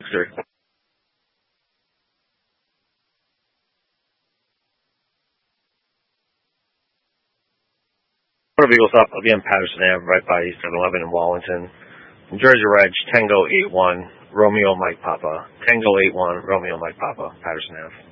sir. Motor vehicles up again, Patterson Ave, right by 7-Eleven in Wallington. New Jersey Reg, Tango 81, Romeo Mike Papa. Tango 81, Romeo Mike Papa, Patterson Ave.